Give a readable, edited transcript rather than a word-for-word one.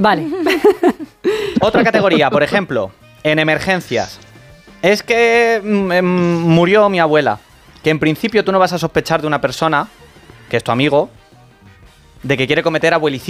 Vale. Otra categoría, por ejemplo, en emergencias. Es que murió mi abuela. Que en principio tú no vas a sospechar de una persona, que es tu amigo, de que quiere cometer abuelicidio